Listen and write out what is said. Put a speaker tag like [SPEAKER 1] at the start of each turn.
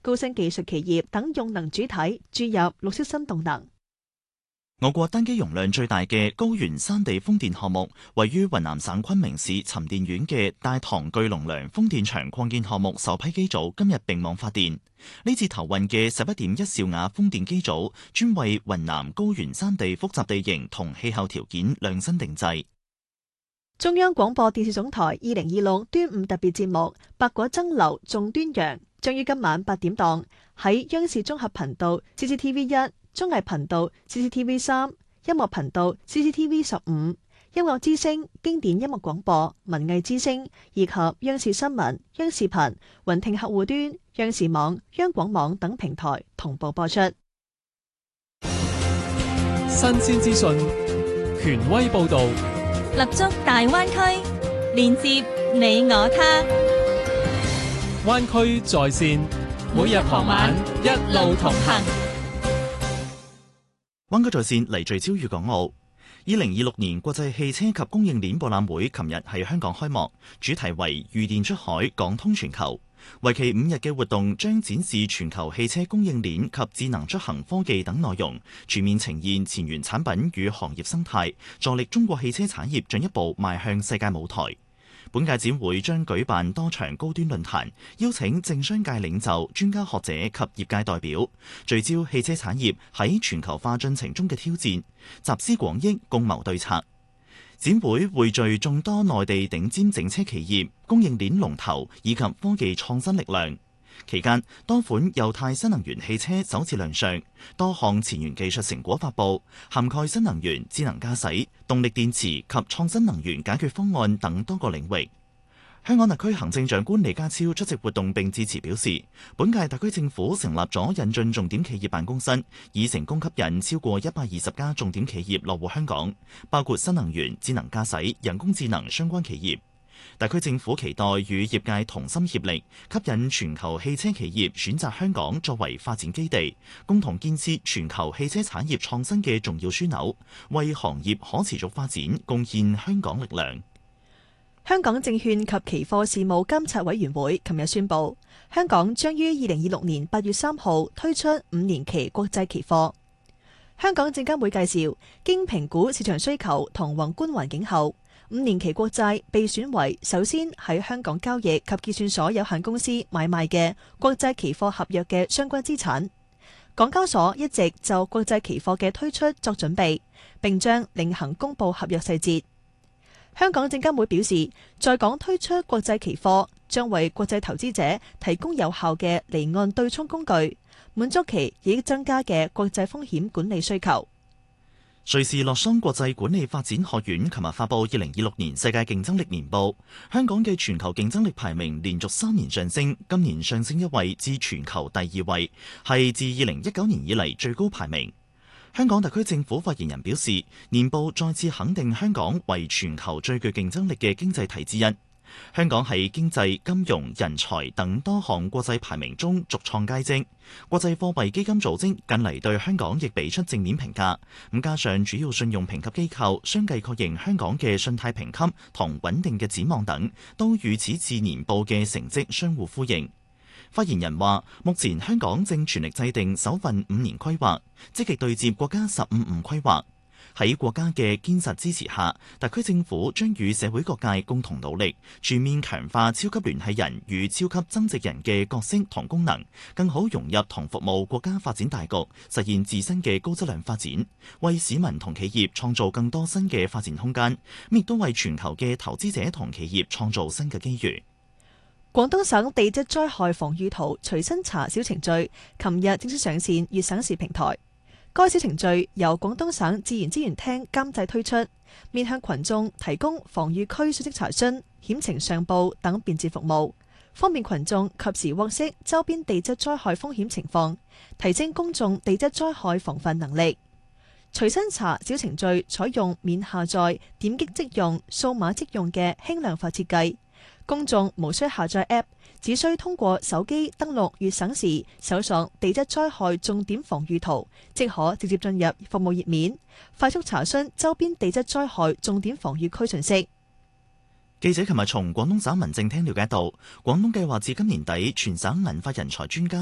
[SPEAKER 1] 高新技術企業等用能主體注入綠色新動能。
[SPEAKER 2] 我國單機容量最大嘅高原山地風電項目，位於雲南省昆明市沉澱縣嘅大唐巨龍梁風電場擴建項目首批機組今日併網發電。呢次投運嘅11.1兆瓦風電機組，專為雲南高原山地複雜地形同氣候條件量身定製。
[SPEAKER 1] 中央廣播電視總台2026端午特別節目《百果爭流頌端陽》將於今晚8點檔喺央視綜合頻道 CCTV1、綜藝頻道 CCTV3、音樂頻道 CCTV15、音樂之聲、經典音樂廣播、文藝之聲以及央視新聞、央視頻、雲聽客戶端、央視網、央廣網等平台同步播出。
[SPEAKER 3] 新鮮資訊，權威報導，
[SPEAKER 4] 立足大灣區，連接你我他。
[SPEAKER 3] 灣區在線，每日傍晚一路同行。
[SPEAKER 2] 灣區在線嚟聚焦粵港澳。2026年國際汽車及供應鏈博覽會琴日喺香港開幕，主題為御電出海，港通全球。為期5日嘅活動將展示全球汽車供應鏈及智能出行科技等內容，全面呈現前沿產品與行業生態，助力中國汽車產業進一步邁向世界舞台。本屆展會將舉辦多場高端論壇，邀請政商界領袖、專家學者及業界代表，聚焦汽車產業喺全球化進程中嘅挑戰，集思廣益，共謀對策。展會匯聚眾多內地頂尖整車企業、供應鏈龍頭以及科技創新力量。期間，多款油態新能源汽車首次亮相，多項前沿技術成果發布，涵蓋新能源、智能駕駛、動力電池及創新能源解決方案等多個領域。香港特區行政長官李家超出席活動並致辭表示，本屆特區政府成立咗引進重點企業辦公室，已成功吸引超過120家重點企業落戶香港，包括新能源、智能駕駛、人工智能相關企業。特區政府期待與業界同心協力，吸引全球汽車企業選擇香港作為發展基地，共同建設全球汽車產業創新嘅重要樞紐，為行業可持續發展貢獻香港力量。
[SPEAKER 1] 香港證券及期貨事務監察委員會琴日宣布，香港將於2026年8月3號推出5年期國際期貨。香港證監會介紹，經評估市場需求同宏觀環境後，5年期國債被選為首先喺香港交易及結算所有限公司買賣嘅國際期貨合約嘅相關資產。港交所一直就國際期貨嘅推出作準備，並將另行公佈合約細節。香港證監會表示，在港推出國際期貨將為國際投資者提供有效嘅離岸對沖工具，滿足其已增加嘅國際風險管理需求。
[SPEAKER 2] 瑞士洛桑國際管理發展學院琴日發布2026年世界競爭力年報，香港嘅全球競爭力排名連續3年上升，今年上升1位至全球第2位，係自2019年以嚟最高排名。香港特區政府發言人表示，年報再次肯定香港為全球最具競爭力嘅經濟體之一。香港喺經濟、金融、人才等多項國際排名中續創佳績。國際貨幣基金組織近嚟對香港亦俾出正面評價。咁加上主要信用評級機構相繼確認香港嘅信貸評級同穩定嘅展望等，都與此次年報嘅成績相互呼應。發言人話：目前香港正全力制定首份5年規劃，積極對接國家15五規劃。喺國家嘅堅實支持下，特區政府將與社會各界共同努力，全面強化超級聯繫人與超級增值人嘅角色同功能，更好融入同服務國家發展大局，實現自身嘅高質量發展，為市民同企業創造更多新嘅發展空間，亦都為全球嘅投資者同企業創造新嘅機遇。
[SPEAKER 1] 廣東省地質災害防禦圖隨身查小程序，琴日正式上線粵省市平台。該小程序由廣東省自然資源廳監製推出，面向群眾提供防禦區信息查詢、險情上報等便捷服務，方便群眾及時獲悉周邊地質災害風險情況，提升公眾地質災害防範能力。隨身查小程序採用免下載、點擊即用、數碼即用嘅輕量化設計。公眾無需下載 App， 只需通過手機登錄粵省時，搜索地質災害重點防禦圖，即可直接進入服務頁面，快速查詢周邊地質災害重點防禦區信息。
[SPEAKER 2] 記者琴日從廣東省民政廳了解到，廣東計劃至今年底全省銀髮人才專家